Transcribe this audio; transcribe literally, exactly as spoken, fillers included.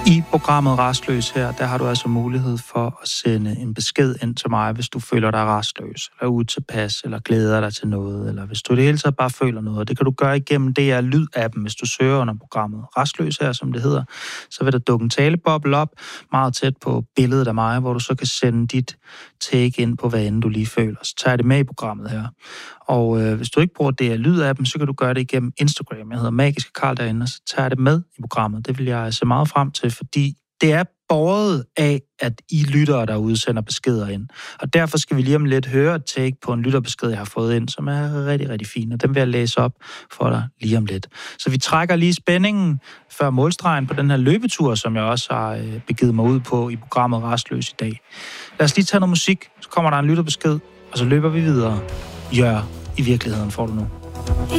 I programmet Rastløs her, der har du altså mulighed for at sende en besked ind til mig, hvis du føler dig rastløs, eller utilpas, eller glæder dig til noget, eller hvis du i det hele taget bare føler noget. Det kan du gøre igennem D R Lyd-appen, hvis du søger under programmet Rastløs her, som det hedder. Så vil der dukke en taleboble op, meget tæt på billedet af mig, hvor du så kan sende dit take ind på, hvad end du lige føler. Så tager jeg det med i programmet her. Og øh, hvis du ikke bruger D R Lyd-appen, så kan du gøre det igennem Instagram. Jeg hedder Magiske Karl derinde, og så tager jeg det med i programmet. Det vil jeg se meget frem til, fordi det er båret af, at I lyttere derude sender beskeder ind. Og derfor skal vi lige om lidt høre et take på en lytterbesked, jeg har fået ind, som er rigtig, rigtig fin, og den vil jeg læse op for dig lige om lidt. Så vi trækker lige spændingen før målstregen på den her løbetur, som jeg også har begivet mig ud på i programmet Rastløs i dag. Lad os lige tage noget musik, så kommer der en lytterbesked, og så løber vi videre. Jør i virkeligheden får du nu.